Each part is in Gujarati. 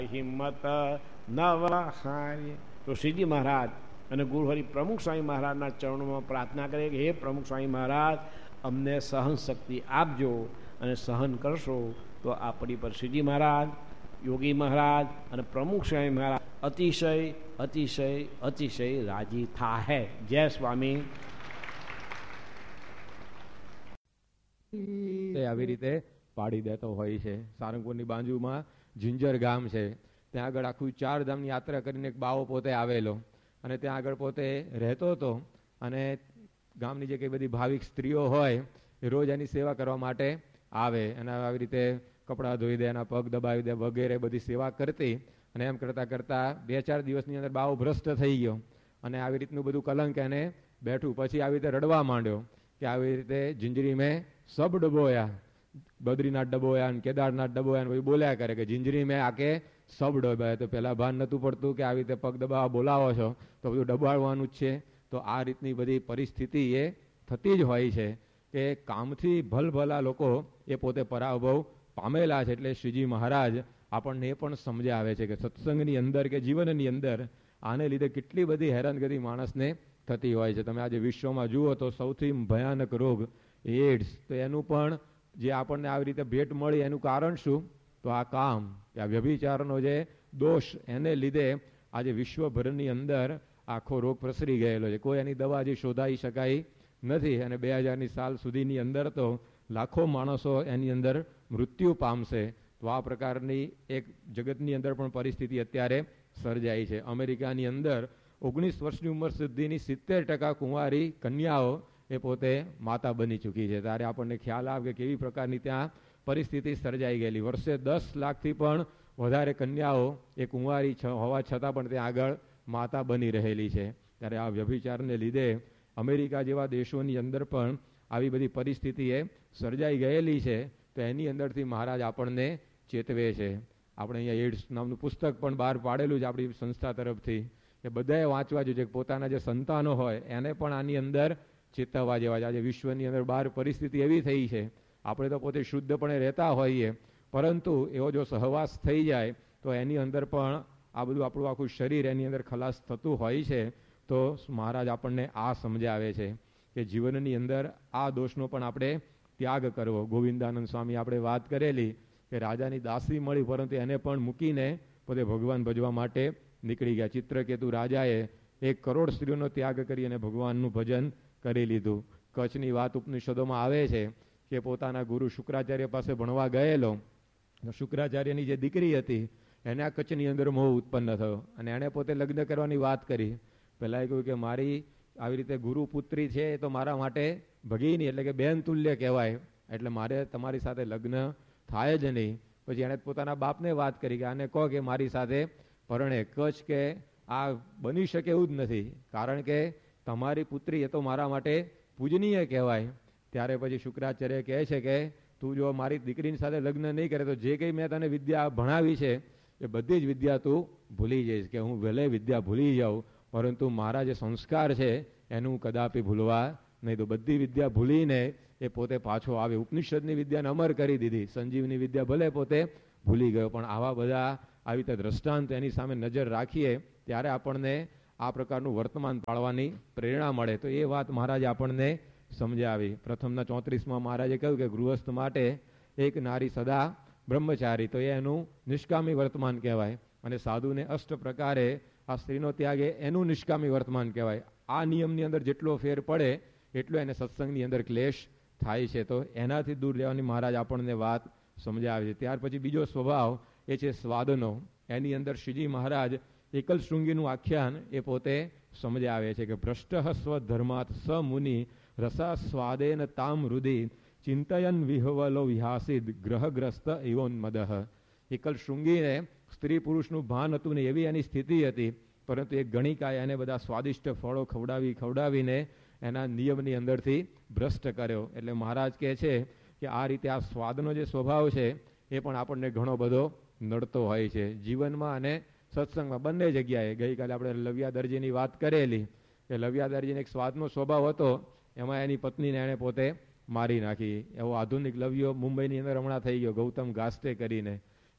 હિંમત નવ હારી. તો શ્રીજી મહારાજ અને ગુરુહરિ પ્રમુખ સ્વામી મહારાજના ચરણોમાં પ્રાર્થના કરે કે હે પ્રમુખ સ્વામી મહારાજ, અમને સહન શક્તિ આપજો, અને સહન કરશો તો આપણી પર શ્રીજી મહારાજ, યોગી મહારાજ અને પ્રમુખ સ્વામી મહારાજ અતિશય અતિશય અતિશય રાજી થાય. જય સ્વામી. આવી રીતે પાડી દેતો હોય છે. સારંગપુરની બાજુમાં જિંજર ગામ છે, ત્યાં આગળ આખું 4 ધામની યાત્રા કરીને એક બાવો પોતે આવેલો, અને ત્યાં આગળ પોતે રહેતો હતો. અને ગામની જે કંઈ બધી ભાવિક સ્ત્રીઓ હોય એ રોજ એની સેવા કરવા માટે આવે, અને આવી રીતે કપડાં ધોઈ દે, એના પગ દબાવી દે વગેરે બધી સેવા કરતી. અને એમ કરતાં કરતાં 2-4 દિવસની અંદર બાવો ભ્રષ્ટ થઈ ગયો, અને આવી રીતનું બધું કલંક એને બેઠું. પછી આવી રીતે રડવા માંડ્યો કે આવી રીતે જિંજરી મેં સબ ડબોયા, બદ્રીનાથ ડબોયા ને કેદારનાથ ડબોયા ને બધું બોલ્યા કરે કે જિંજરી મેં આકે સબ ડબાયા. તો પહેલાં ભાન નહોતું પડતું કે આવી રીતે પગ દબાવવા બોલાવો છો તો બધું ડબાડવાનું જ છે. તો આ રીતની બધી પરિસ્થિતિ એ થતી જ હોય છે કે કામથી ભલભલા લોકો એ પોતે પરાભવ પામેલા છે. એટલે શ્રીજી મહારાજ આપણને એ પણ સમજાવે છે કે સત્સંગની અંદર કે જીવનની અંદર આને લીધે કેટલી બધી હેરાનગતિ માણસને થતી હોય છે. તમે આજે વિશ્વમાં જુઓ તો સૌથી ભયાનક રોગ એડ્સ, તો એનું પણ જે આપણને આવી રીતે ભેટ મળી એનું કારણ શું? તો આ કામ, આ વ્યભિચારનો જે દોષ, એને લીધે આજે વિશ્વભરની અંદર આખો રોગ પ્રસરી ગયેલો છે. કોઈ એની દવા હજી શોધાઈ શકાય નથી, અને 2000ની સાલ સુધીની અંદર તો લાખો માણસો એની અંદર મૃત્યુ પામશે. તો આ પ્રકારની એક જગતની અંદર પણ પરિસ્થિતિ અત્યારે સર્જાઈ છે. અમેરિકાની અંદર 19 વર્ષની ઉંમર સુધીની 70% કુંવારી કન્યાઓ એ પોતે માતા બની ચૂકી છે. ત્યારે આપણને ખ્યાલ આવે કે કેવી પ્રકારની ત્યાં પરિસ્થિતિ સર્જાઈ ગયેલી. વર્ષે 10 લાખથી પણ વધારે કન્યાઓ એ કુંવારી હોવા છતાં પણ ત્યાં આગળ માતા બની રહેલી છે. ત્યારે આ વ્યભિચારને લીધે અમેરિકા જેવા દેશોની અંદર પણ આવી બધી પરિસ્થિતિ એ સર્જાઈ ગયેલી છે. તો એની અંદરથી મહારાજ આપણને ચેતવે છે. આપણે અહીંયા એડ્સ નામનું પુસ્તક પણ બહાર પાડેલું છે આપણી સંસ્થા તરફથી, કે બધાએ વાંચવા જોઈએ કે પોતાના જે સંતાનો હોય એને પણ આની અંદર ચેતવવા જેવા છે. આજે વિશ્વની અંદર બહાર પરિસ્થિતિ એવી થઈ છે, આપણે તો પોતે શુદ્ધપણે રહેતા હોઈએ, પરંતુ એવો જો સહવાસ થઈ જાય તો એની અંદર પણ આ બધું આપણું આખું શરીર એની અંદર ખલાસ થતું હોય છે. તો મહારાજ આપણને આ સમજાવે છે કે જીવનની અંદર આ દોષનો પણ આપણે ત્યાગ કરવો. ગોવિંદાનંદ સ્વામી આપણે વાત કરેલી કે રાજાની દાસી મળી, પરંતુ એને પણ મૂકીને પોતે ભગવાન ભજવા માટે નીકળી ગયા. ચિત્રકેતુ રાજાએ 1 કરોડ સ્ત્રીઓનો ત્યાગ કરી અને ભગવાનનું ભજન કરી લીધું. કચ્છની વાત ઉપનિષદોમાં આવે છે કે પોતાના ગુરુ શુક્રાચાર્ય પાસે ભણવા ગયેલો, શુક્રાચાર્યની જે દીકરી હતી એને આ કચ્છની અંદર મોહ ઉત્પન્ન થયો, અને એણે પોતે લગ્ન કરવાની વાત કરી. પહેલાં કહ્યું કે મારી આવી રીતે ગુરુપુત્રી છે એ તો મારા માટે ભગીની એટલે કે બેન તુલ્ય કહેવાય, એટલે મારે તમારી સાથે લગ્ન થાય જ નહીં. પછી એણે પોતાના બાપને વાત કરી કે આને કહો કે મારી સાથે પરણે. કચ્છ કે આ બની શકે એવું જ નથી, કારણ કે તમારી પુત્રી એ તો મારા માટે પૂજનીય કહેવાય. ત્યારે પછી શુક્રાચાર્ય કહે છે કે તું જો મારી દીકરીની સાથે લગ્ન નહીં કરે તો જે કંઈ મેં તને વિદ્યા ભણાવી છે એ બધી જ વિદ્યા તું ભૂલી જઈશ. કે હું ભલે વિદ્યા ભૂલી જાઉં, પરંતુ મારા જે સંસ્કાર છે એનું કદાપી ભૂલવા નહીં. તો બધી વિદ્યા ભૂલીને એ પોતે પાછો આવે. ઉપનિષદની વિદ્યાને અમર કરી દીધી. સંજીવની વિદ્યા ભલે પોતે ભૂલી ગયો, પણ આવા બધા આવી રીતે દ્રષ્ટાંત એની સામે નજર રાખીએ ત્યારે આપણને આ પ્રકારનું વર્તમાન પાળવાની પ્રેરણા મળે. તો એ વાત મહારાજે આપણને સમજાવી. પ્રથમના 34માં મહારાજે કહ્યું કે ગૃહસ્થ માટે એક નારી સદા બ્રહ્મચારી, તો એનું નિષ્કામી વર્તમાન કહેવાય. અને સાધુને 8 પ્રકારે આ સ્ત્રીનો ત્યાગ એનું નિષ્કામી વર્તમાન કહેવાય. આ નિયમની અંદર જેટલો ફેર પડે એટલો એને સત્સંગની અંદર ક્લેશ થાય છે. તો એનાથી દૂર રહેવાની મહારાજ આપણને વાત સમજાવે છે. ત્યાર પછી બીજો સ્વભાવ એ છે સ્વાદનો. એની અંદર શ્રીજી મહારાજ એકલ શૃંગીનું આખ્યાન એ પોતે સમજાવે છે કે ભ્રષ્ટ સ્વધર્માત સ મુનિ રસા સ્વાદેન તામ હૃદિ ચિંતયન વિહવલો વિહાસિદ ગ્રહગ્રસ્ત એવોન્મદ. એકલ શૃંગીને સ્ત્રી પુરુષનું ભાન હતું ને એવી એની સ્થિતિ હતી, પરંતુ એક ગણિકાએ એને બધા સ્વાદિષ્ટ ફળો ખવડાવીને એના નિયમની અંદરથી ભ્રષ્ટ કર્યો. એટલે મહારાજ કહે છે કે આ રીતે આ સ્વાદનો જે સ્વભાવ છે એ પણ આપણને ઘણો બધો નડતો હોય છે જીવનમાં અને સત્સંગમાં, બંને જગ્યાએ. ગઈકાલે આપણે લવ્યા દરજીની વાત કરેલી કે લવ્યા દરજીને એક સ્વાદનો સ્વભાવ હતો, એમાં એની પત્નીને એણે પોતે મારી નાખી. એવો આધુનિક લવ્યો મુંબઈની અંદર હમણાં થઈ ગયો, ગૌતમ ગાસ્ટે કરીને.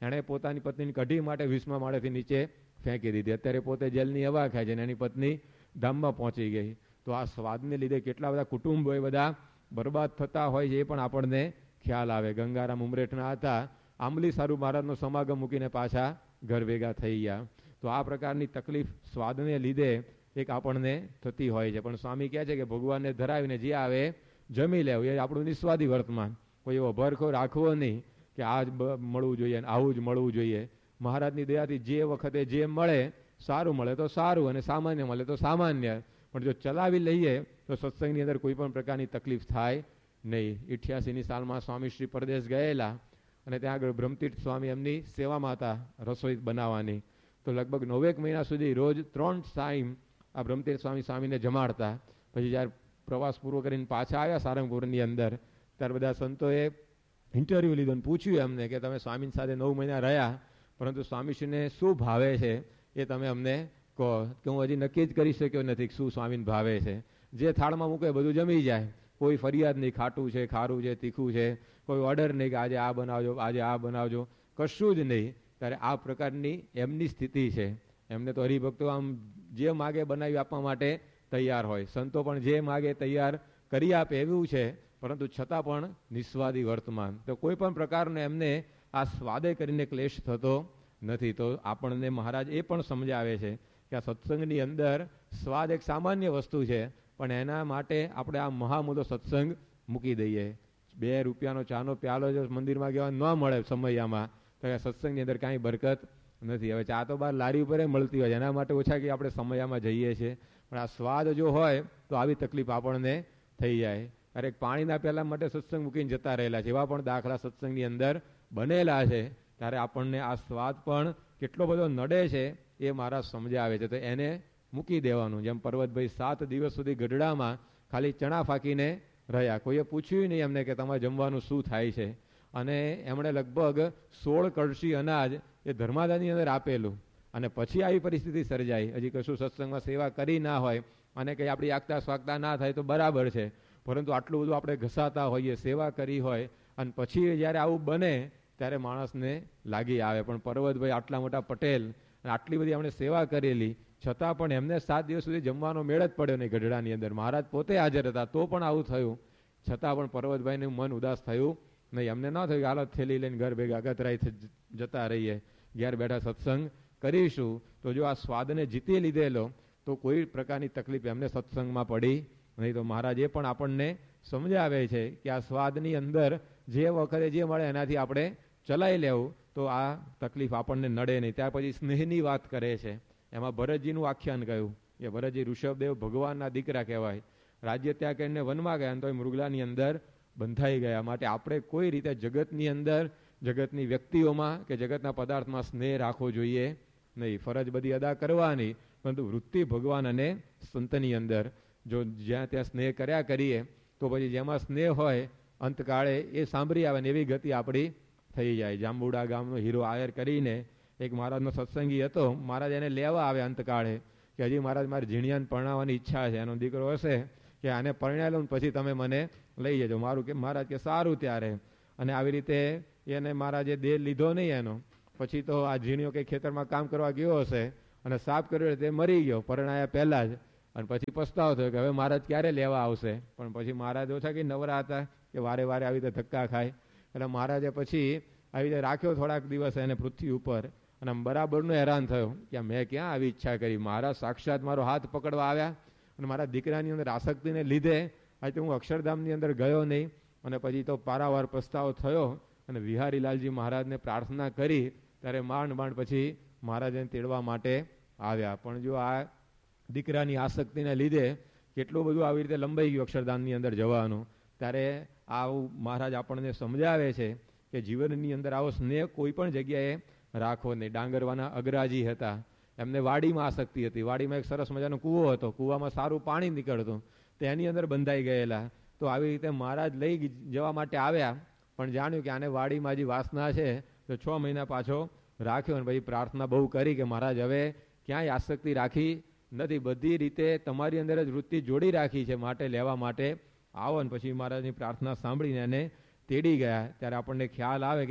એણે પોતાની પત્નીની કઢી માટે 20મા માળેથી નીચે ફેંકી દીધી. અત્યારે પોતે જેલની હવા ખાય છે અને એની પત્ની ધામમાં પહોંચી ગઈ. તો આ સ્વાદને લીધે કેટલા બધા કુટુંબો એ બધા બરબાદ થતા હોય છે, એ પણ આપણને ખ્યાલ આવે. ગંગારામ ઉમરેઠના હતા, આંબલી સારું મહારાજનો સમાગમ મૂકીને પાછા ઘર ભેગા થઈ ગયા. તો આ પ્રકારની તકલીફ સ્વાદને લીધે એક આપણને થતી હોય છે. પણ સ્વામી કહે છે કે ભગવાનને ધરાવીને જે આવે જમી લેવું, એ આપણું નિસ્વાદી વર્તમાન. કોઈ એવો ભરખો રાખવો નહીં કે આ જ મળવું જોઈએ અને આવું જ મળવું જોઈએ. મહારાજની દયાથી જે વખતે જે મળે, સારું મળે તો સારું અને સામાન્ય મળે તો સામાન્ય. પણ જો ચલાવી લઈએ તો સત્સંગની અંદર કોઈ પણ પ્રકારની તકલીફ થાય નહીં. 88ની સાલમાં સ્વામી શ્રી પરદેશ ગયેલા અને ત્યાં આગળ બ્રહ્મતીર્થ સ્વામી એમની સેવામાં હતા રસોઈ બનાવવાની. તો લગભગ 9 મહિના સુધી રોજ 3 ટાઈમ આ બ્રહ્મતીર્થ સ્વામીને જમાડતા. પછી જ્યારે પ્રવાસ પૂરો કરીને પાછા આવ્યા સારંગપુરની અંદર, ત્યારે બધા સંતોએ ઇન્ટરવ્યૂ લીધો અને પૂછ્યું એમને કે તમે સ્વામીની સાથે 9 મહિના રહ્યા, પરંતુ સ્વામીશ્રીને શું ભાવે છે એ તમે અમને કહો. કે હું હજી નક્કી જ કરી શક્યો નથી કે શું સ્વામીને ભાવે છે. જે થાળમાં મૂકે બધું જમી જાય, કોઈ ફરિયાદ નહીં, ખાટું છે, ખારું છે, તીખું છે, કોઈ ઓર્ડર નહીં કે આજે આ બનાવજો, આજે આ બનાવજો, કશું જ નહીં. ત્યારે આ પ્રકારની એમની સ્થિતિ છે. એમને તો હરિભક્તો આમ જે માગે બનાવી આપવા માટે તૈયાર હોય, સંતો પણ જે માગે તૈયાર કરી આપે એવું છે. પરંતુ છતાં પણ નિસ્વાદી વર્તમાન. તો કોઈ પણ પ્રકારનો એમને આ સ્વાદે કરીને ક્લેશ થતો નથી. તો આપણને મહારાજ એ પણ સમજાવે છે કે આ સત્સંગની અંદર સ્વાદ એક સામાન્ય વસ્તુ છે, પણ એના માટે આપણે આ મહામૂલો સત્સંગ મૂકી દઈએ. 2 રૂપિયાનો ચાનો પ્યાલો જો મંદિરમાં ગયા ન મળે સમયમાં, તો સત્સંગની અંદર કાંઈ બરકત નથી. હવે ચા તો બહાર લારી ઉપર મળતી હોય, એના માટે ઓછા કે આપણે સમયમાં જઈએ છીએ. પણ આ સ્વાદ જો હોય તો આવી તકલીફ આપણને થઈ જાય. અરે પાણીના પ્યાલા માટે સત્સંગ મૂકીને જતા રહેલા છે, એવા પણ દાખલા સત્સંગની અંદર બનેલા છે. ત્યારે આપણને આ સ્વાદ પણ કેટલો બધો નડે છે એ મારા સમજાવે છે. તો એને મૂકી દેવાનું. જેમ પર્વતભાઈ 7 દિવસ સુધી ગઢડામાં ખાલી ચણા ફાંકીને રહ્યા, કોઈએ પૂછ્યું નહીં એમને કે તમારે જમવાનું શું થાય છે. અને એમણે લગભગ 16 કળશી અનાજ એ ધર્માદાની અંદર આપેલું. અને પછી આવી પરિસ્થિતિ સર્જાઈ. હજી કશું સત્સંગમાં સેવા કરી ના હોય અને કંઈ આપણી આગતા સ્વાગતા ના થાય તો બરાબર છે, પરંતુ આટલું બધું આપણે ઘસાતા હોઈએ, સેવા કરી હોય, અને પછી જ્યારે આવું બને ત્યારે માણસને લાગી આવે. પણ પર્વતભાઈ આટલા મોટા પટેલ અને આટલી બધી આપણે સેવા કરેલી, છતાં પણ એમને 7 દિવસ સુધી જમવાનો મેળ જ પડ્યો નહીં ગઢડાની અંદર. મહારાજ પોતે હાજર હતા તો પણ આવું થયું. છતાં પણ પર્વતભાઈનું મન ઉદાસ થયું નહીં. એમને ન થયું કે હાલત થેલી લઈને ઘર ભેગા અગતરાઈ જતા રહીએ, ઘેર બેઠા સત્સંગ કરીશું. તો જો આ સ્વાદને જીતી લીધેલો તો કોઈ પ્રકારની તકલીફ એમને સત્સંગમાં પડી નહીં. તો મહારાજ એ પણ આપણને સમજાવે છે કે આ સ્વાદની અંદર જે વખતે જે મળે એનાથી આપણે ચલાવી લેવું તો આ તકલીફ આપણને નડે નહીં. ત્યાર પછી સ્નેહની વાત કરે છે. એમાં ભરતજીનું આખ્યાન કહ્યું કે ભરતજી ઋષભદેવ ભગવાનના દીકરા કહેવાય. રાજ્ય ત્યાગ કરીને વનમાં ગયા તો એ મૃગલાની અંદર બંધાઈ ગયા. માટે આપણે કોઈ રીતે જગતની અંદર, જગતની વ્યક્તિઓમાં કે જગતના પદાર્થમાં સ્નેહ રાખવો જોઈએ નહીં. ફરજ બધી અદા કરવાની, પરંતુ વૃત્તિ ભગવાન અને સંતની અંદર જો જ્યાં ત્યાં સ્નેહ કર્યા કરીએ તો પછી જેમાં સ્નેહ હોય અંતકાળે એ સાંભળી આવે ને એવી ગતિ આપણી થઈ જાય. જાંબુડા ગામનો હીરો આયર કરીને એક મહારાજનો સત્સંગી હતો. મહારાજ એને લેવા આવે અંતકાળે કે હજી મહારાજ મારે ઝીણિયાને પરણાવવાની ઈચ્છા છે, એનો દીકરો હશે કે આને પરણાવી લઉં પછી તમે મને લઈ જજો. મારું કે મહારાજ કે સારું. ત્યારે અને આવી રીતે એને મહારાજે દેહ લીધો નહીં એનો. પછી તો આ ઝીણીઓ કંઈ ખેતરમાં કામ કરવા ગયો હશે અને સાફ કર્યો તે મરી ગયો પરણાયા પહેલાં જ. અને પછી પસ્તાવો થયો કે હવે મહારાજ ક્યારે લેવા આવશે. પણ પછી મહારાજ ઓછા કે નવરા હતા કે વારે વારે આવી રીતે ધક્કા ખાય. એટલે મહારાજે પછી આવી રીતે રાખ્યો થોડાક દિવસ એને પૃથ્વી ઉપર. અને આમ બરાબરનું હેરાન થયો કે મેં ક્યાં આવી ઈચ્છા કરી. મહારાજ સાક્ષાત મારો હાથ પકડવા આવ્યા અને મારા દીકરાની અંદર આસક્તિને લીધે આજે હું અક્ષરધામની અંદર ગયો નહીં. અને પછી તો પારાવાર પસ્તાવો થયો અને વિહારીલાલજી મહારાજને પ્રાર્થના કરી. ત્યારે માંડ માંડ પછી મહારાજને તેડવા માટે આવ્યા. પણ જો આ દીકરાની આસક્તિને લીધે કેટલું બધું આવી રીતે લંબાઈ ગયું અક્ષરધામની અંદર જવાનું. ત્યારે આવું મહારાજ આપણને સમજાવે છે કે જીવનની અંદર આવો સ્નેહ કોઈ પણ જગ્યાએ રાખવો નહીં. ડાંગરવાના અગ્રાજી હતા, એમને વાડીમાં આસક્તિ હતી. વાડીમાં એક સરસ મજાનો કૂવો હતો, કૂવામાં સારું પાણી નીકળતું, તેની અંદર બંધાઈ ગયેલા. તો આવી રીતે મહારાજ લઈ જવા માટે આવ્યા, પણ જાણ્યું કે આને વાડીમાં જે વાસના છે તો 6 મહિના પાછો રાખ્યો. અને પછી પ્રાર્થના બહુ કરી કે મહારાજ હવે ક્યાંય આસક્તિ રાખી નથી, બધી રીતે તમારી અંદર જ વૃત્તિ જોડી રાખી છે, માટે લેવા માટે આવો. ને પછી મહારાજની પ્રાર્થના સાંભળીને એને તેડી ગયા. ત્યારે આપણને ખ્યાલ આવે કે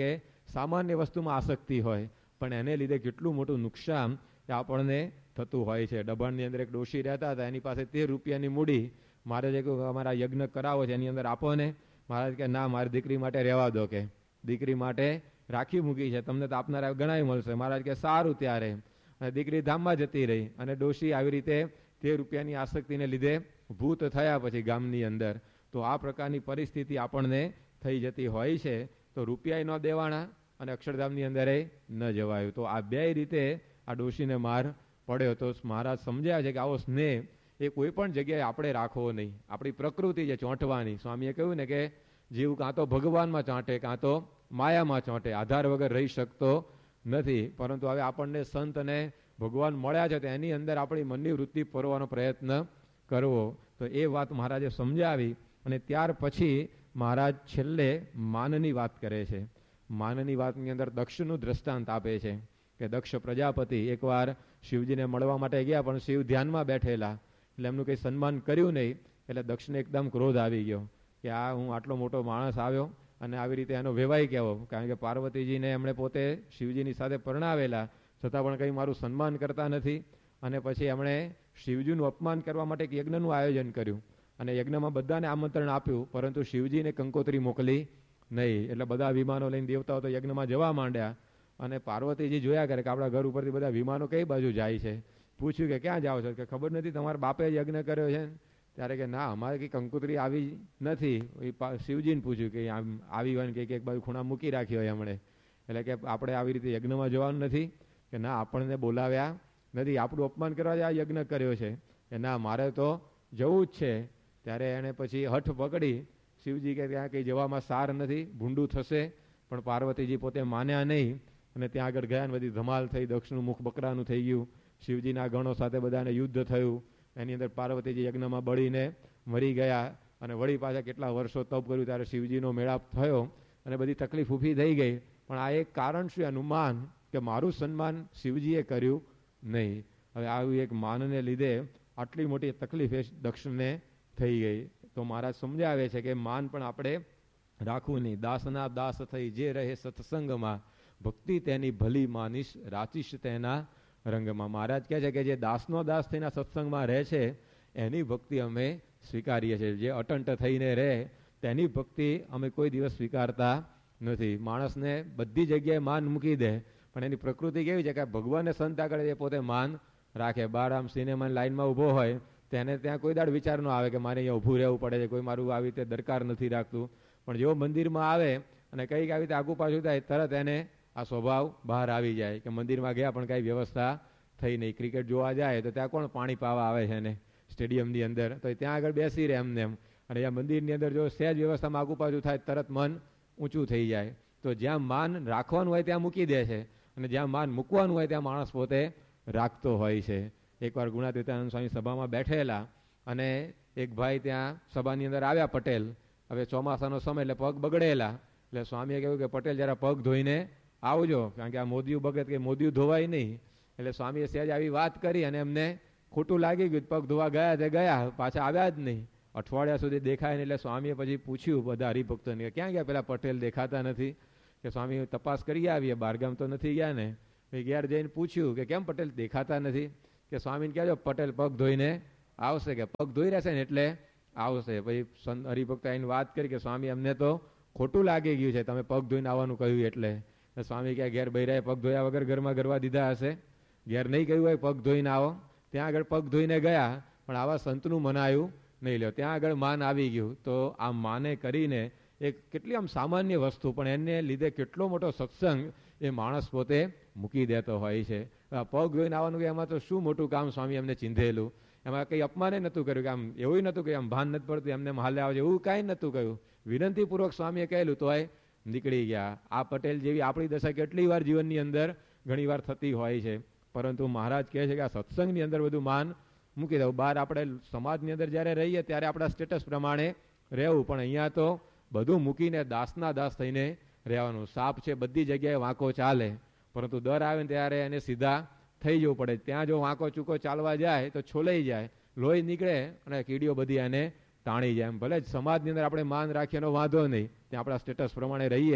સામાન્ય વસ્તુમાં આસક્તિ હોય, પણ એને લીધે કેટલું મોટું નુકસાન એ આપણને થતું હોય છે. દબાણની અંદર એક ડોશી રહેતા હતા, એની પાસે 13 રૂપિયાની મૂડી. મહારાજે કહ્યું અમારા યજ્ઞ કરાવો છે, એની અંદર આપો ને. મહારાજ કે ના, મારી દીકરી માટે રહેવા દો, કે દીકરી માટે રાખી મૂકી છે, તમને તો આપનારા ઘણાય મળશે. મહારાજ કે સારું. ત્યારે અને દીકરી ધામમાં જતી રહી, અને ડોશી આવી રીતે 13 રૂપિયાની આસક્તિને લીધે ભૂત થયા પછી ગામની અંદર. તો આ પ્રકારની પરિસ્થિતિ આપણને થઈ જતી હોય છે. તો રૂપિયા ન દેવાના અને અક્ષરધામની અંદર ન જવાયું. તો આ બે રીતે આ ડોશીને માર પડ્યો. તો મહારાજ સમજ્યા છે કે આવો સ્નેહ એ કોઈ પણ જગ્યાએ આપણે રાખવો નહીં. આપણી પ્રકૃતિ છે ચોંટવાની. સ્વામીએ કહ્યું ને કે જીવ કાં તો ભગવાનમાં ચોંટે, કાં તો માયામાં ચોંટે, આધાર વગર રહી શકતો નથી. પરંતુ હવે આપણને સંત અને ભગવાન મળ્યા છે, તો એની અંદર આપણી મનની વૃત્તિ પરવાનો પ્રયત્ન કરવો. તો એ વાત મહારાજે સમજાવી. અને ત્યાર પછી મહારાજ છેલ્લે માનની વાત કરે છે. માનની વાતની અંદર દક્ષનું દ્રષ્ટાંત આપે છે કે દક્ષ પ્રજાપતિ એકવાર શિવજીને મળવા માટે ગયા, પણ શિવ ધ્યાનમાં બેઠેલા, એટલે એમનું કંઈ સન્માન કર્યું નહીં. એટલે દક્ષને એકદમ ક્રોધ આવી ગયો કે આ હું આટલો મોટો માણસ આવ્યો અને આવી રીતે એનો વેવાય કહેવો. કારણ કે પાર્વતીજીને એમણે પોતે શિવજીની સાથે પરણાવેલા, છતાં પણ કંઈ મારું સન્માન કરતા નથી. અને પછી એમણે શિવજીનું અપમાન કરવા માટે એક યજ્ઞનું આયોજન કર્યું, અને યજ્ઞમાં બધાને આમંત્રણ આપ્યું, પરંતુ શિવજીને કંકોત્રી મોકલી નહીં. એટલે બધા વિમાનો લઈને દેવતાઓ તો યજ્ઞમાં જવા માંડ્યા, અને પાર્વતીજી જોયા કરે કે આપણા ઘર ઉપરથી બધા વિમાનો કઈ બાજુ જાય છે. પૂછ્યું કે ક્યાં જાઓ છો? કે ખબર નથી, તમારા બાપે યજ્ઞ કર્યો છે. ત્યારે કે ના, અમારે કંઈ કંકોત્રી આવી નથી. શિવજીને પૂછ્યું કે આવી હોય ને કે એક બાજુ ખૂણા મૂકી રાખી હોય એમણે. એટલે કે આપણે આવી રીતે યજ્ઞમાં જવાનું નથી? કે ના, આપણને બોલાવ્યા નથી, આપણું અપમાન કરવા આ યજ્ઞ કર્યો છે. કે ના, મારે તો જવું જ છે. ત્યારે એણે પછી હઠ પકડી. શિવજી કે ત્યાં કંઈ જવામાં સાર નથી, ભૂંડું થશે. પણ પાર્વતીજી પોતે માન્યા નહીં, અને ત્યાં આગળ ગયા ને બધી ધમાલ થઈ. દક્ષનું મુખ બકરાનું થઈ ગયું. શિવજીના ગણો સાથે બધાને યુદ્ધ થયું. એની અંદર પાર્વતીજી યજ્ઞમાં બળીને મરી ગયા, અને વળી પાછા કેટલા વર્ષો તપ કર્યું ત્યારે શિવજીનો મેળાપ થયો, અને બધી તકલીફ ઊભી થઈ ગઈ. પણ આ એક કારણ શું? એનું માન, કે મારું સન્માન શિવજીએ કર્યું નહીં. હવે આવી એક માનને લીધે આટલી મોટી તકલીફ એ દક્ષને થઈ ગઈ. તો મહારાજ સમજાવે છે કે માન પણ આપણે રાખવું નહીં. દાસના દાસ થઈ જે રહે સત્સંગમાં, ભક્તિ તેની ભલી માનીશ રાચીશ તેના રંગમાં. મહારાજ કહે છે કે જે દાસનો દાસ થઈને સત્સંગમાં રહે છે એની ભક્તિ અમે સ્વીકારીએ છીએ. જે અટંટ થઈને રહે તેની ભક્તિ અમે કોઈ દિવસ સ્વીકારતા નથી. માણસને બધી જગ્યાએ માન મૂકી દે, પણ એની પ્રકૃતિ કેવી છે કે ભગવાનને સંત આગળ એ પોતે માન રાખે. બાર આમ સિનેમાની લાઈનમાં ઊભો હોય તેને ત્યાં કોઈ દાડ વિચાર ન આવે કે મારે અહીંયા ઊભું રહેવું પડે છે, કોઈ મારું આવી રીતે દરકાર નથી રાખતું. પણ જેવો મંદિરમાં આવે અને કંઈક આવી રીતે આગુ પાછું થાય, તરત એને આ સ્વભાવ બહાર આવી જાય કે મંદિરમાં ગયા પણ કાંઈ વ્યવસ્થા થઈ નહીં. ક્રિકેટ જોવા જાય તો ત્યાં કોણ પાણી પાવા આવે છે ને સ્ટેડિયમની અંદર, તો ત્યાં આગળ બેસી રહે એમને એમ. અને અહીંયા મંદિરની અંદર જો સહેજ વ્યવસ્થામાં આગુ પાછું થાય તરત મન ઊંચું થઈ જાય. તો જ્યાં માન રાખવાનું હોય ત્યાં મૂકી દે છે, અને જ્યાં માન મૂકવાનું હોય ત્યાં માણસ પોતે રાખતો હોય છે. એકવાર ગુણાતીતાનંદ સ્વામી સભામાં બેઠેલા, અને એક ભાઈ ત્યાં સભાની અંદર આવ્યા, પટેલ. હવે ચોમાસાનો સમય એટલે પગ બગડેલા. એટલે સ્વામીએ કહ્યું કે પટેલ જરા પગ ધોઈને આવજો, કારણ કે આ મોદિયું બગડે કે મોદિયું ધોવાય નહીં. એટલે સ્વામીએ સહેજ આવી વાત કરી, અને એમને ખોટું લાગી ગયું. પગ ધોવા ગયા તે ગયા, પાછા આવ્યા જ નહીં. અઠવાડિયા સુધી દેખાય નહીં. એટલે સ્વામીએ પછી પૂછ્યું બધા હરિભક્તોને કે ક્યાં ગયા પેલા પટેલ, દેખાતા નથી. કે સ્વામી તપાસ કરી આવીએ, બહારગામ તો નથી ગયા ને. ઘેર જઈને પૂછ્યું કે કેમ પટેલ દેખાતા નથી? કે સ્વામીને કહેજો પટેલ પગ ધોઈને આવશે, કે પગ ધોઈ રહેશે ને એટલે આવશે. પછી હરિભક્ત આવીને વાત કરી કે સ્વામી અમને તો ખોટું લાગી ગયું છે, તમે પગ ધોઈને આવવાનું કહ્યું એટલે. સ્વામી ક્યાં ઘેર બૈરાએ પગ ધોયા વગર ઘરમાં ગરવા દીધા હશે? ઘેર નહીં કહ્યું હોય પગ ધોઈને આવો, ત્યાં આગળ પગ ધોઈને ગયા, પણ આવા સંતનું મનાયું નહીં લ્યો. ત્યાં આગળ માન આવી ગયું. તો આ માને કરીને એક કેટલી આમ સામાન્ય વસ્તુ, પણ એને લીધે કેટલો મોટો સત્સંગ એ માણસ પોતે મૂકી દેતો હોય છે. પગ ધોઈને આવવાનું કે એમાં તો શું મોટું કામ સ્વામી એમને ચીંધેલું. એમાં કંઈ અપમાને નહોતું કર્યું, કે આમ એવું નહોતું કે આમ ભાન નથી પડતું એમને હાલે આવે છે, એવું કાંઈ નહોતું કહ્યું. વિનંતીપૂર્વક સ્વામીએ કહેલું તોય નીકળી ગયા. આ પટેલ જેવી આપણી દશા કેટલી વાર જીવનની અંદર ઘણી વાર થતી હોય છે. પરંતુ મહારાજ કહે છે કે આ સત્સંગની અંદર બધું માન મૂકી દઉં. બહાર આપણે સમાજની અંદર જ્યારે રહીએ ત્યારે આપણા સ્ટેટસ પ્રમાણે રહેવું, પણ અહીંયા તો બધું મૂકીને દાસના દાસ થઈને રહેવાનું. સાપ છે બધી જગ્યાએ વાંકો ચાલે, પરંતુ દર આવે ને ત્યારે એને સીધા થઈ જવું પડે. ત્યાં જો વાંકો ચૂકો ચાલવા જાય તો છોલાઈ જાય, લોહી નીકળે અને કીડીઓ બધી એને તાણી જાય. ભલે જ સમાજની અંદર આપણે માન રાખીએનો વાંધો નહીં, ત્યાં આપણા સ્ટેટસ પ્રમાણે રહીએ,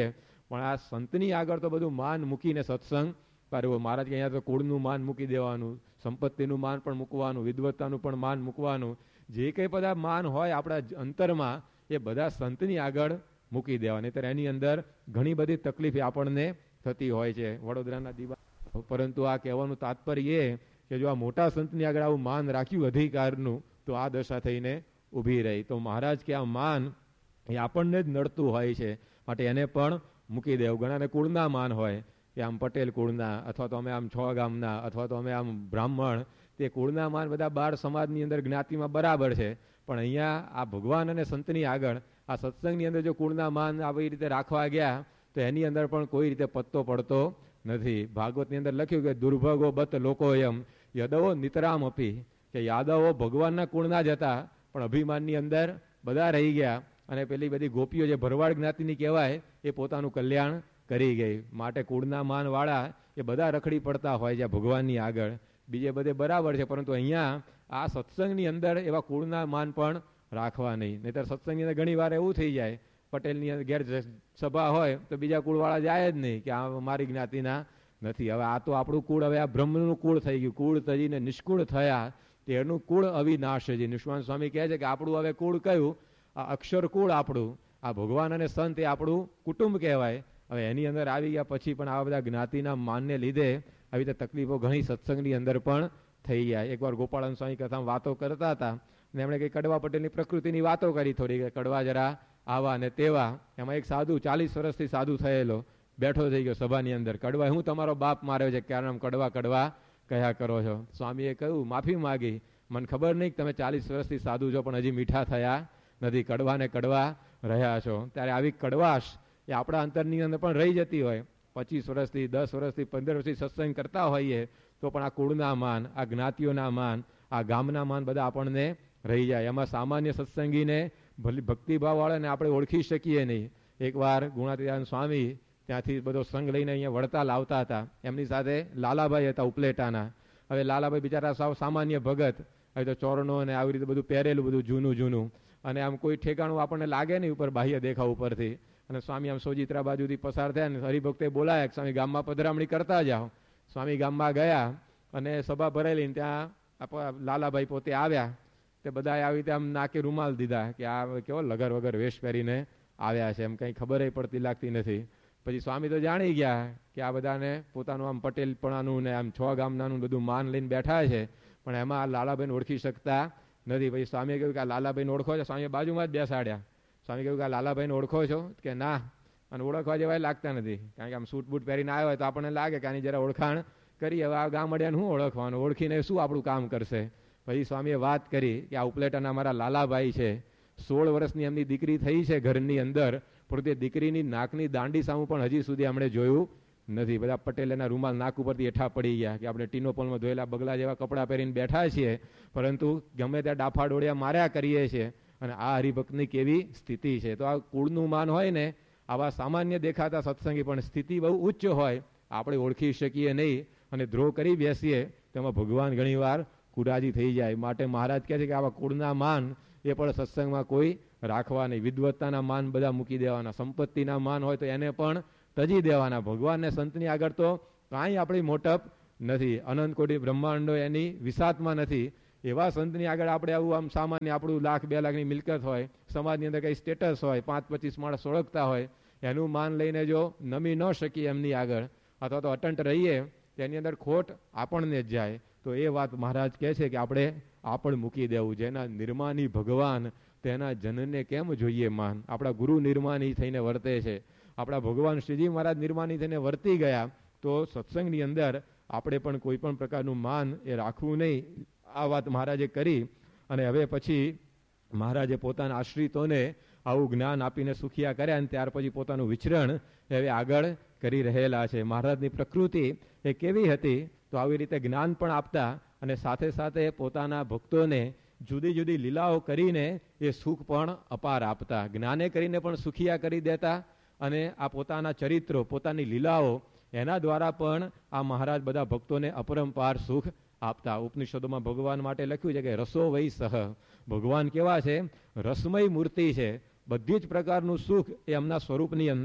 પણ આ સંતની આગળ તો બધું માન મૂકીને સત્સંગ કરવો. મહારાજ કે અહીંયા તો કુળનું માન મૂકી દેવાનું, સંપત્તિનું માન પણ મૂકવાનું, વિદ્વત્તાનું પણ માન મૂકવાનું, જે કંઈ બધા માન હોય આપણા અંતરમાં એ બધા સંતની આગળ મૂકી દેવા. નહીંતર એની અંદર ઘણી બધી તકલીફ આપણને થતી હોય છે. વડોદરાના દીવા. પરંતુ આ કહેવાનું તાત્પર્ય એ કે જો આ મોટા સંતની આગળ આવું માન રાખ્યું અધિકારનું, તો આ દશા થઈને ઊભી રહી. તો મહારાજ કે આ માન એ આપણને જ નડતું હોય છે, માટે એને પણ મૂકી દેવું. ઘણાને કુળના માન હોય કે આમ પટેલ કુળના, અથવા તો અમે આમ છ ગામના, અથવા તો અમે આમ બ્રાહ્મણ, તે કુળના માન બધા બાર સમાજની અંદર જ્ઞાતિમાં બરાબર છે. પણ અહીંયા આ ભગવાન અને સંતની આગળ આ સત્સંગની અંદર જો કુળના માન આવી રીતે રાખવા ગયા તો એની અંદર પણ કોઈ રીતે પત્તો પડતો નથી. ભાગવતની અંદર લખ્યું કે દુર્ભગો બત લોકો એમ યદવો નિતરામ અપી, કે યાદવો ભગવાનના કુળના જ હતા પણ અભિમાનની અંદર બધા રહી ગયા, અને પેલી બધી ગોપીઓ જે ભરવાડ જ્ઞાતિની કહેવાય એ પોતાનું કલ્યાણ કરી ગઈ. માટે કુળના માન વાળા એ બધા રખડી પડતા હોય છે ભગવાનની આગળ. બીજે બધે બરાબર છે, પરંતુ અહીંયા આ સત્સંગની અંદર એવા કુળના માન પણ રાખવા નહીં. નહીતર સત્સંગની અંદર ઘણી વાર એવું થઈ જાય, પટેલની ઘેર સભા હોય તો બીજા કુળવાળા જાય જ નહીં કે આ મારી જ્ઞાતિના નથી. હવે આ તો આપણું કુળ, હવે આ બ્રહ્મનું કુળ થઈ ગયું. કુળ તજીને નિષ્કુળ થયા, તેનું કુળ અવિનાશ છે. નિષ્કાંત સ્વામી કહે છે કે આપણું હવે કુળ કયું? આ અક્ષર કુળ આપણું, આ ભગવાન અને સંત એ આપણું કુટુંબ કહેવાય. હવે એની અંદર આવી ગયા પછી પણ આવા બધા જ્ઞાતિના માનને લીધે આવી રીતે તકલીફો ઘણી સત્સંગની અંદર પણ થઈ જાય. એકવાર ગોપાળન સ્વામી કથામાં વાતો કરતા હતા અને એમણે કંઈ કડવા પટેલની પ્રકૃતિની વાતો કરી થોડી, કે કડવા જરા આવા ને તેવા. એમાં એક સાધુ 40 વર્ષથી સાધુ થયેલો બેઠો થઈ ગયો સભાની અંદર. કડવા, હું તમારો બાપ માર્યો છે, કારણ કડવા કડવા કયા કરો છો? સ્વામીએ કહ્યું, માફી માગી, મને ખબર નહીં કે તમે 40 વર્ષથી સાધુ છો પણ હજી મીઠા થયા નથી, કડવા ને કડવા રહ્યા છો. ત્યારે આવી કડવાશ એ આપણા અંતરની અંદર પણ રહી જતી હોય. 25 વર્ષથી, 10 વર્ષથી, 15 વર્ષથી સત્સંગ કરતા હોઈએ તો પણ આ કુળના માન, આ જ્ઞાતિઓના માન, આ ગામના માન બધા આપણને રહી જાય. એમાં સામાન્ય સત્સંગીને ભક્તિભાવ વાળાને આપણે ઓળખી શકીએ નહીં. એકવાર ગુણાતીતાનંદ સ્વામી ત્યાંથી બધો સંઘ લઈને અહીંયા વડતાલ આવતા હતા. એમની સાથે લાલાભાઈ હતા ઉપલેટાના. હવે લાલાભાઈ બિચારા સાવ સામાન્ય ભગત, હવે તો ચોરણો અને આવી રીતે બધું પહેરેલું, બધું જૂનું જૂનું, અને આમ કોઈ ઠેકાણું આપણને લાગે નહીં ઉપર બાહ્ય દેખાવ ઉપરથી. અને સ્વામી આમ સોજિત્રા બાજુથી પસાર થયા ને હરિભક્તે બોલાયા, સ્વામી ગામમાં પધરામણી કરતા જાઓ. સ્વામી ગામમાં ગયા અને સભા ભરાયેલી, ત્યાં લાલાભાઈ પોતે આવ્યા. તે બધાએ આવી રીતે આમ નાકે રૂમાલ દીધા કે આ કેવો લગર વગર વેશ પહેરીને આવ્યા છે, એમ કંઈ ખબર પડતી લાગતી નથી. પછી સ્વામી તો જાણી ગયા કે આ બધાને પોતાનું આમ પટેલપણાનું ને આમ છ ગામનાનું બધું માન લઈને બેઠા છે, પણ એમાં લાલાભાઈને ઓળખી શકતા નથી. પછી સ્વામીએ કહ્યું કે આ લાલાભાઈને ઓળખો છો? સ્વામીએ બાજુમાં જ બેસાડ્યા. સ્વામી કહ્યું કે આ લાલાભાઈને ઓળખો છો? કે ના. અને ઓળખવા જેવા લાગતા નથી, કારણ કે આમ સૂટ બૂટ પહેરીને આવ્યો હોય તો આપણને લાગે કે આની જરા ઓળખાણ કરી. હવે આ ગામડિયાને શું ઓળખવાનું, ઓળખીને શું આપણું કામ કરશે? પછી સ્વામીએ વાત કરી કે આ ઉપલેટાના અમારા લાલાભાઈ છે, 16 વર્ષની એમની દીકરી થઈ છે ઘરની અંદર, પણ તે દીકરીની નાકની દાંડી સામું પણ હજી સુધી આપણે જોયું નથી. બધા પટેલના રૂમાલ નાક ઉપરથી હેઠા પડી ગયા કે આપણે ટીનોપોલમાં ધોયેલા બગલા જેવા કપડાં પહેરીને બેઠા છીએ, પરંતુ ગમે ત્યાં ડાફા ડોળિયા માર્યા કરીએ છીએ. અને આ હરિભક્તની કેવી સ્થિતિ છે! તો આ કુળનું માન હોય ને, આવા સામાન્ય દેખાતા સત્સંગી પણ સ્થિતિ બહુ ઉચ્ચ હોય, આપણે ઓળખી શકીએ નહીં અને દ્રોહ કરી બેસીએ, તેમાં ભગવાન ઘણીવાર કુરાજી થઈ જાય. માટે મહારાજ કહે છે કે આવા કુળના માન એ પણ સત્સંગમાં કોઈ રાખવા નહીં. વિદ્વત્તાના માન બધા મૂકી દેવાના, સંપત્તિના માન હોય તો એને પણ તજી દેવાના. ભગવાનને સંતની આગળ તો કાંઈ આપણી મોટપ નથી, અનંત કોટી બ્રહ્માંડો એની વિસાતમાં નથી. એવા સંતની આગળ આપણે આવું આમ સામાન્ય આપણું 1 લાખ 2 લાખની મિલકત હોય, સમાજની અંદર કંઈ સ્ટેટસ હોય, 5-25 માણસ ઓળખતા હોય, એનું માન લઈને જો નમી ન શકીએ એમની આગળ, અથવા તો અટંટ રહીએ, તેની અંદર ખોટ આપણને જ જાય. તો એ વાત મહારાજ કહે છે કે આપણે આપણ મૂકી દેવું. જેના નિર્માની ભગવાન તેના જનને કેમ જોઈએ માન? આપણા ગુરુ નિર્માની થઈને વર્તે છે, આપણા ભગવાન શ્રીજી મહારાજ નિર્માની થઈને વર્તી ગયા, તો સત્સંગની અંદર આપણે પણ કોઈ પણ પ્રકારનું માન એ રાખવું નહીં. આ વાત મહારાજે કરી. અને હવે પછી મહારાજે પોતાના આશ્રિતોને આવું જ્ઞાન આપીને સુખિયા કર્યા, અને ત્યાર પછી પોતાનું વિચરણ હવે આગળ કરી રહેલા છે. મહારાજની પ્રકૃતિ એ કેવી હતી? તો આવી રીતે જ્ઞાન પણ આપતા અને સાથે સાથે પોતાના ભક્તોને જુદી જુદી લીલાઓ કરીને એ સુખ પણ અપાર આપતા. જ્ઞાને કરીને પણ સુખિયા કરી દેતા, અને આ પોતાના ચરિત્રો, પોતાની લીલાઓ, એના દ્વારા પણ આ મહારાજ બધા ભક્તોને અપરંપાર સુખ આપતા. ઉપનિષદોમાં ભગવાન માટે લખ્યું છે કે રસો વૈ સહ, ભગવાન કેવા છે? રસમય મૂર્તિ છે. બધી જ પ્રકારનું સુખ એ એમના સ્વરૂપની અંદર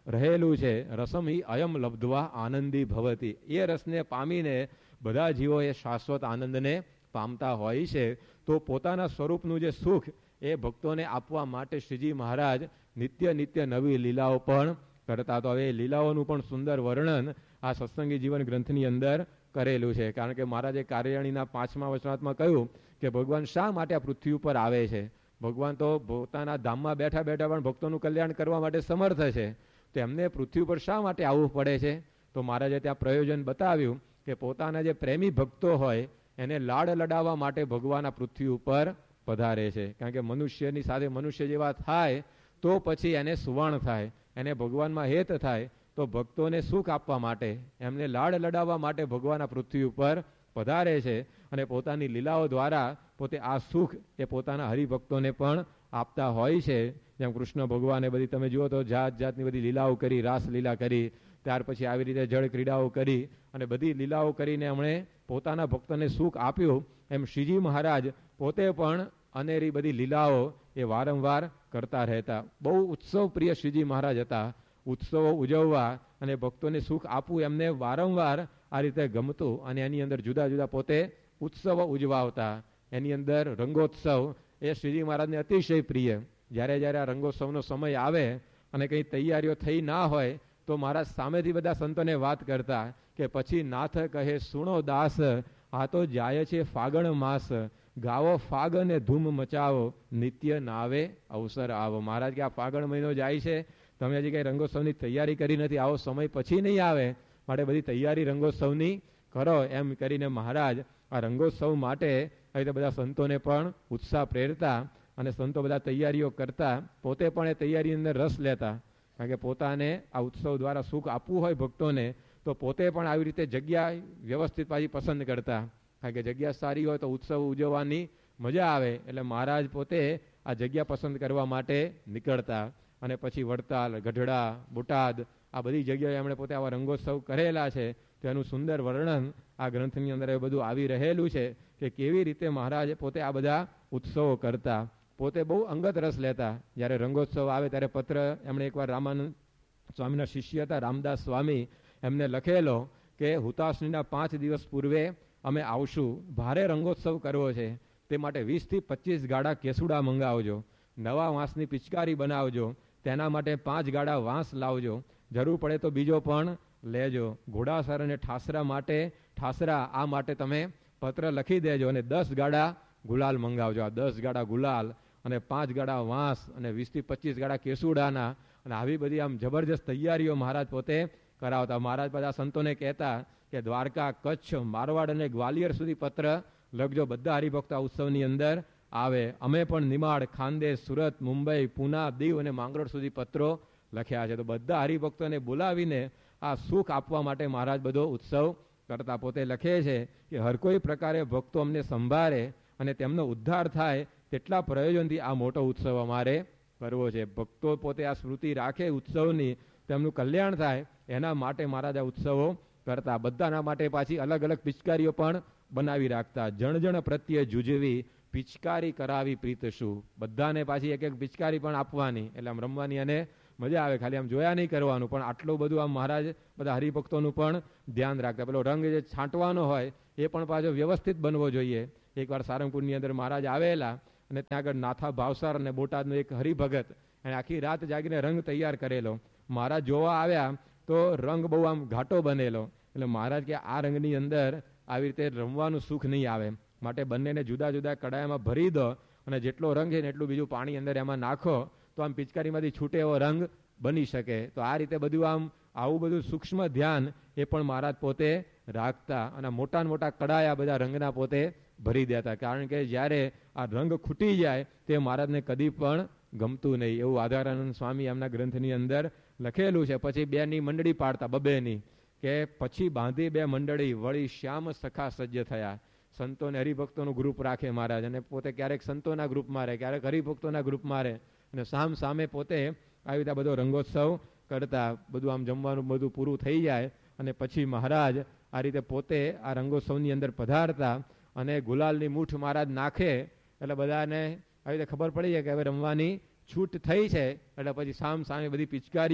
રહેલું છે. રસમ હિ અયમ લબ્ધવા આનંદી ભવતી. એ રસને પામીને બધા જીવો એ શાશ્વત આનંદને પામતા હોય છે. તો પોતાના સ્વરૂપનું જે સુખ એ ભક્તોને આપવા માટે શ્રીજી મહારાજ નિત્ય નિત્ય નવી લીલાઓ પણ કરતા. તો હવે લીલાઓનું પણ સુંદર વર્ણન આ સત્સંગી જીવન ગ્રંથની અંદર કરેલું છે. કારણ કે મહારાજે કાર્યાણીના 5મા વચનાત્માં કહ્યું કે ભગવાન શા માટે આ પૃથ્વી ઉપર આવે છે. ભગવાન તો પોતાના ધામમાં બેઠા બેઠા પણ ભક્તોનું કલ્યાણ કરવા માટે સમર્થ છે. તો એમને પૃથ્વી ઉપર શા માટે આવવું પડે છે. તો મહારાજે ત્યાં પ્રયોજન બતાવ્યું કે પોતાના જે પ્રેમી ભક્તો હોય એને લાડ લડાવવા માટે ભગવાન આ પૃથ્વી ઉપર પધારે છે. કારણ કે મનુષ્યની સાથે મનુષ્ય જેવા થાય તો પછી એને સુવાણ થાય, એને ભગવાનમાં હેત થાય. તો ભક્તોને સુખ આપવા માટે, એમને લાડ લડાવવા માટે ભગવાન આ પૃથ્વી ઉપર પધારે છે. અને પોતાની લીલાઓ દ્વારા પોતે આ સુખ એ પોતાના હરિભક્તોને પણ આપતા હોય છે. જેમ કૃષ્ણ ભગવાને બધી તમે જુઓ તો જાત જાતની બધી લીલાઓ કરી, રાસલીલા કરી, ત્યાર પછી આવી રીતે જળ ક્રીડાઓ કરી અને બધી લીલાઓ કરીને એમણે પોતાના ભક્તોને સુખ આપ્યું. એમ શ્રીજી મહારાજ પોતે પણ અનેરી બધી લીલાઓ એ વારંવાર કરતા રહેતા. બહુ ઉત્સવ પ્રિય શ્રીજી મહારાજ હતા. ઉત્સવો ઉજવવા અને ભક્તોને સુખ આપવું એમને વારંવાર આ રીતે ગમતું. અને એની અંદર જુદા જુદા પોતે ઉત્સવો ઉજવાવતા. એની અંદર રંગોત્સવ એ શ્રીજી મહારાજને અતિશય પ્રિય. જ્યારે જ્યારે આ રંગોત્સવનો સમય આવે અને કંઈ તૈયારીઓ થઈ ના હોય તો મહારાજ સામેથી બધા સંતોને વાત કરતા કે પછી નાથ કહે સુણો દાસ, આ તો જાય છે ફાગણ માસ, ગાવો ફાગ ને ધૂમ મચાવો, નિત્ય નાવે અવસર આવો. મહારાજ કે આ ફાગણ મહિનો જાય છે, તમે હજી કંઈ રંગોત્સવની તૈયારી કરી નથી, આવો સમય પછી નહીં આવે, માટે બધી તૈયારી રંગોત્સવની કરો. એમ કરીને મહારાજ આ રંગોત્સવ માટે આવી રીતે બધા સંતોને પણ ઉત્સાહ પ્રેરતા અને સંતો બધા તૈયારીઓ કરતા. પોતે પણ એ તૈયારી અંદર રસ લેતા. કારણ કે પોતાને આ ઉત્સવ દ્વારા સુખ આપવું હોય ભક્તોને તો પોતે પણ આવી રીતે જગ્યા વ્યવસ્થિત પાછી પસંદ કરતા. કારણ કે જગ્યા સારી હોય તો ઉત્સવ ઉજવવાની મજા આવે. એટલે મહારાજ પોતે આ જગ્યા પસંદ કરવા માટે નીકળતા. અને પછી વડતાલ, ગઢડા, બોટાદ આ બધી જગ્યાએ એમણે પોતે આવા રંગોત્સવ કરેલા છે. તેનું સુંદર વર્ણન આ ગ્રંથની અંદર એ બધું આવી રહેલું છે કે કેવી રીતે મહારાજ પોતે આ બધા ઉત્સવો કરતા. પોતે બહુ અંગત રસ લેતા. જ્યારે રંગોત્સવ આવે ત્યારે પત્ર એમણે એકવાર રામાનંદ સ્વામીના શિષ્ય હતા રામદાસ સ્વામી, એમને લખેલો કે હુતાશનીના 5 દિવસ પૂર્વે અમે આવશું, ભારે રંગોત્સવ કરવો છે, તે માટે 20 થી 25 ગાડા કેસુડા મંગાવજો, નવા વાંસની પિચકારી બનાવજો, તેના માટે 5 ગાડા વાંસ લાવજો, જરૂર પડે તો બીજો પણ લેજો, ઘોડાસર અને ઠાસરા માટે ઠાસરા આ માટે તમે પત્ર લખી દેજો, અને 10 ગાડા ગુલાલ મંગાવજો. આ 10 ગાડા ગુલાલ અને 5 ગાડા વાંસ અને 20 થી 25 ગાડા કેસુડાના. અને આવી બધી આમ જબરજસ્ત તૈયારીઓ મહારાજ પોતે કરાવતા. મહારાજ બધા સંતોને કહેતા કે દ્વારકા, કચ્છ, મારવાડ અને ગ્વાલિયર સુધી પત્ર લખજો, બધા હરિભક્ત ઉત્સવની અંદર આવે. અમે પણ નિમાડ, ખાનદેશ, સુરત, મુંબઈ, પૂના, દીવ અને માંગરોળ સુધી પત્રો લખ્યા છે. તો બધા હરિભક્તોને બોલાવીને આ સુખ આપવા માટે મહારાજ બધો ઉત્સવ કરતા. પોતે લખે છે કે હર કોઈ પ્રકારે ભક્તો અમને સંભાળે અને તેમનો ઉદ્ધાર થાય તેટલા પ્રયોજનથી આ મોટો ઉત્સવ અમારે કરવો છે. ભક્તો પોતે આ સ્મૃતિ રાખે ઉત્સવની, તેમનું કલ્યાણ થાય એના માટે મહારાજ આ ઉત્સવો કરતા. બધાના માટે પાછી અલગ અલગ પિચકારીઓ પણ બનાવી રાખતા. જણ જણ પ્રત્યે જુજવી, પિચકારી કરાવી પ્રીત શું. બધાને પાછી એક એક પિચકારી પણ આપવાની, એટલે આમ રમવાની અને મજા આવે. ખાલી આમ જોયા નહીં કરવાનું, પણ આટલું બધું આમ મહારાજ બધા હરિભક્તોનું પણ ધ્યાન રાખતા. પેલો રંગ જે છાંટવાનો હોય એ પણ પાછો વ્યવસ્થિત બનવો જોઈએ. એકવાર સારંગપુરની અંદર મહારાજ આવેલા અને ત્યાં આગળ નાથા ભાવસાર અને બોટાદનો એક હરિભગત એને આખી રાત જાગીને રંગ તૈયાર કરેલો. મહારાજ જોવા આવ્યા તો રંગ બહુ આમ ઘાટો બનેલો. એટલે મહારાજ કે આ રંગની અંદર આવી રીતે રમવાનું સુખ નહીં આવે, માટે બંનેને જુદા જુદા કડાયામાં ભરી દો અને જેટલો રંગ છે ને એટલું બીજું પાણી અંદર એમાં નાખો તો આમ પિચકારીમાંથી છૂટે એવો રંગ બની શકે. તો આ રીતે બધું આવું બધું સૂક્ષ્મ ધ્યાન એ પણ મહારાજ પોતે રાખતા. અને મોટા મોટા કડાયા બધા રંગના પોતે ભરી દેતા. કારણ કે જ્યારે આ રંગ ખૂટી જાય તે મહારાજને કદી પણ ગમતું નહીં. એવું આધારાનંદ સ્વામી એમના ગ્રંથની અંદર લખેલું છે. પછી 2ની મંડળી પાડતા, 2ની કે પછી બાંધી 2 મંડળી, વળી શ્યામ સખા સજ્જ થયા. સંતો ને હરિભક્તોનું ગ્રુપ રાખે મહારાજ, અને પોતે ક્યારેક સંતોના ગ્રુપમાં રહે, ક્યારેક હરિભક્તોના ગ્રુપમાં રહે, અને સામે પોતે આવી રીતે બધો રંગોત્સવ કરતા. બધું આમ જમવાનું બધું પૂરું થઈ જાય અને પછી મહારાજ આ રીતે પોતે આ રંગોત્સવની અંદર પધારતા અને ગુલાલની મૂઠ મહારાજ નાખે એટલે બધાને આવી રીતે ખબર પડી જાય કે હવે રમવાની છૂટ થઈ છે. એટલે પછી સામે બધી પિચકારીઓ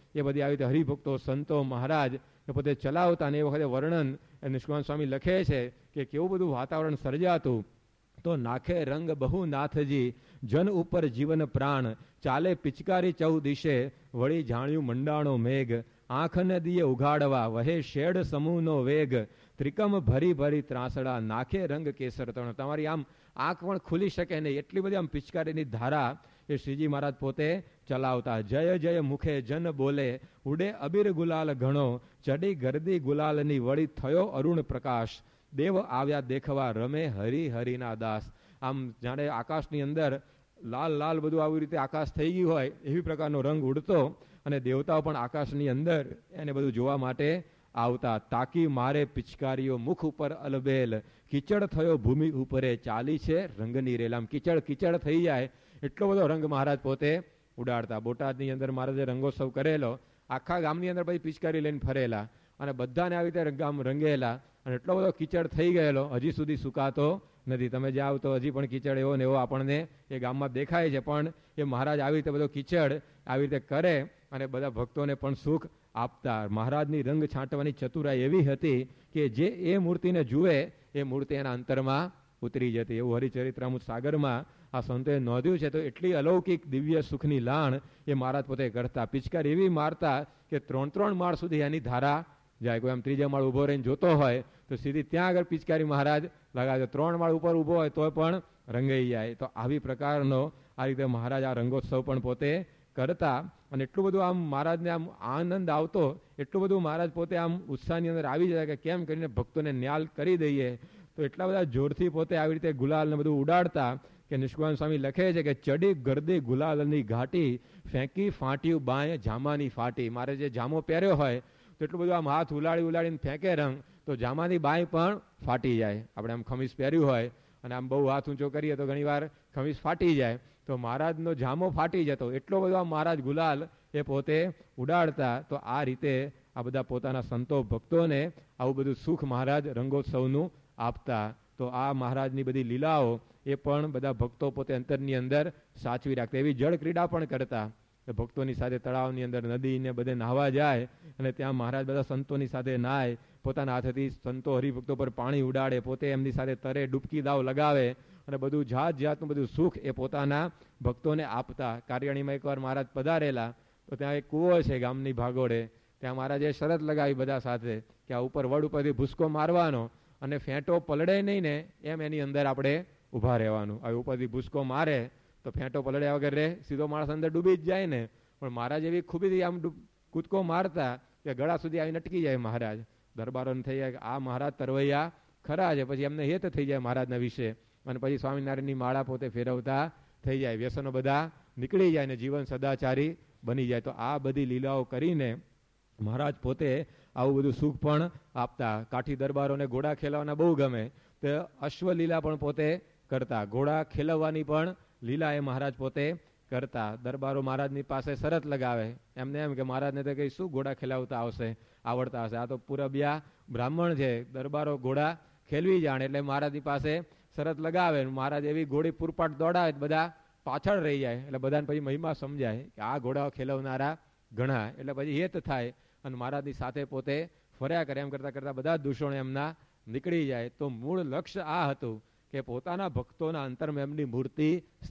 એ બધી આવી રીતે હરિભક્તો સંતો મહારાજ એ પોતે ચલાવતા. અને એ વખતે વર્ણન નિષ્કાંત સ્વામી લખે છે કે કેવું બધું વાતાવરણ સર્જાતું. તો નાખે રંગ બહુ નાથજી જન ઉપર જીવન પ્રાણ, ચાલે પિચકારી ચૌ દિશે વળી જાણ્યું મંડાણો મેઘ, આંખને દિયે ઉઘાડવા વહે શેડ સમૂહનો વેગ, ત્રિકમ ભરી ભરી ત્રાસડા નાખે રંગ કેસર તણ. તમારી આમ આંખ પણ ખુલી શકે નહીં એટલી બધી આમ પિચકારીની ધારા એ શ્રીજી મહારાજ પોતે ચલાવતા. જય જય મુખે જન બોલે ઉડે અબીર ગુલાલ ઘણો, ચડી ગરદી ગુલાલની વળી થયો અરુણ પ્રકાશ, દેવ આવ્યા દેખવા રમે હરિ હરિના દાસ. આમ જાણે આકાશની અંદર લાલ લાલ બધું આવી રીતે આકાશ થઈ ગયું હોય એવી પ્રકારનો રંગ ઉડતો, અને દેવતાઓ પણ આકાશની અંદર એને બધું જોવા માટે આવતા. તાકી મારે પિચકારીઓ મુખ ઉપર અલબેલ, કીચડ થયો ભૂમિ ઉપરે ચાલી છે રંગની રેલ. આમ કીચડ કીચડ થઈ જાય એટલો બધો રંગ મહારાજ પોતે ઉડાડતા. બોટાદની અંદર મહારાજે રંગોત્સવ કરેલો, આખા ગામની અંદર પછી પિચકારી લઈને ફરેલા અને બધાને આવી રીતે ગામ રંગેલા, અને એટલો બધો કીચડ થઈ ગયેલો હજી સુધી સુકાતો નથી. તમે જાઓ તો હજી પણ કીચડ એવો ને એવો આપણને એ ગામમાં દેખાય છે. પણ એ મહારાજ આવી રીતે બધો કીચડ આવી રીતે કરે અને બધા ભક્તોને પણ સુખ આપતા. મહારાજની રંગ છાંટવાની ચતુરાઈ એવી હતી કે જે એ મૂર્તિને જુએ એ મૂર્તિ એના અંતરમાં ઉતરી જતી. એવું હરિચરિત્રામૃત સાગરમાં આ સંતોએ નોંધ્યું છે. તો એટલી અલૌકિક દિવ્ય સુખની લાણ એ મહારાજ પોતે કરતા. પિચકાર એવી મારતા કે 3-3 માળ સુધી એની ધારા જાય. કોઈ આમ 3જા માળ ઉભો રહીને જોતો હોય તો સીધી ત્યાં આગળ પિચકારી મહારાજ લગાવે. 3 માળ ઉપર ઉભો હોય તો પણ રંગાઈ જાય. તો આવી પ્રકારનો આ રીતે મહારાજ આ રંગોત્સવ પણ પોતે કરતા. અને એટલું બધું આમ મહારાજને આમ આનંદ આવતો, એટલું બધું મહારાજ પોતે આમ ઉત્સાહની અંદર આવી જાય કે કેમ કરીને ભક્તોને ન્યાલ કરી દઈએ. તો એટલા બધા જોરથી પોતે આવી રીતે ગુલાલને બધું ઉડાડતા કે નિષ્કાંત સ્વામી લખે છે કે ચડી ગરદી ગુલાલની ઘાટી, ફેંકી ફાટ્યું બાય જામાની ફાટી. મારે જે જામો પહેર્યો હોય તો એટલું બધું આમ હાથ ઉલાડીને ફેંકે રંગ તો જામાની બાય પણ ફાટી જાય. આપણે આમ ખમીસ પહેર્યું હોય અને આમ બહુ હાથ ઊંચો કરીએ તો ઘણીવાર ખમીસ ફાટી જાય. તો મહારાજનો જામો ફાટી જતો, એટલો બધો આમ મહારાજ ગુલાલ એ પોતે ઉડાડતા. તો આ રીતે આ બધા પોતાના સંતો ભક્તોને આવું બધું સુખ મહારાજ રંગોત્સવનું આપતા. તો આ મહારાજની બધી લીલાઓ એ પણ બધા ભક્તો પોતે અંતરની અંદર સાચવી રાખતા. એવી જળ ક્રીડા પણ કરતા. ભક્તોની સાથે તળાવની અંદર નદીને બધે નાહવા જાય અને ત્યાં મહારાજ બધા સંતોની સાથે નાય, પોતાના હાથેથી સંતો હરિભક્તો પર પાણી ઉડાડે, પોતે એમની સાથે તરે, ડૂબકી દાવ લગાવે અને બધું જાત જાતનું બધું સુખ એ પોતાના ભક્તોને આપતા. કારિયાણીમાં એકવાર મહારાજ પધારેલા તો ત્યાં એક કૂવો છે ગામની ભાગોળે. ત્યાં મહારાજે શરત લગાવી બધા સાથે કે આ ઉપર વડ ઉપરથી ભૂસકો મારવાનો અને ફેંટો પલળે નહીં ને એમ એની અંદર આપણે ઊભા રહેવાનું. હવે ઉપરથી ભૂસકો મારે તો ફેંટો પલળ્યા વગર રે, સીધો માણસ અંદર ડૂબી જ જાય ને. પણ મહારાજ એવી ખૂબીથી આમ કૂદકો મારતા કે ગળા સુધી આવીને અટકી જાય મહારાજ. દરબારોને થઈ જાય કે આ મહારાજ તરવૈયા ખરા છે. પછી એમને હેત થઈ જાય મહારાજના વિશે, અને પછી સ્વામિનારાયણની માળા પોતે ફેરવતા થઈ જાય. વ્યસનો બધા નીકળી જાય ને જીવન સદાચારી બની જાય. તો આ બધી લીલાઓ કરીને મહારાજ પોતે આવું બધું સુખ પણ આપતા. કાઠી દરબારોને ઘોડા ખેલાવવાના બહુ ગમે તો અશ્વલીલા પણ પોતે કરતા. ઘોડા ખેલવવાની પણ લીલા એ મહારાજ પોતે કરતા. દરબારો મહારાજની પાસે શરત લગાવે, એમને એમ કે મહારાજને તો કઈ શું ઘોડા ખેલાવતા આવડતા હશે, આ તો પૂરબિયા બ્રાહ્મણ છે, દરબારો ઘોડા ખેલવી જાણે. એટલે મહારાજની પાસે શરત લગાવે. મહારાજ એવી ઘોડી પૂરપાટ દોડાવે બધા પાછળ રહી જાય. એટલે બધાને પછી મહિમા સમજાય કે આ ઘોડાઓ ખેલવનારા ઘણા. એટલે પછી હેત થાય અને મહારાજની સાથે પોતે ફર્યા કરે. એમ કરતા કરતા બધા દૂષણો એમના નીકળી જાય. તો મૂળ લક્ષ્ય આ હતું કે પોતાના ભક્તોના અંતરમાં એમની મૂર્તિ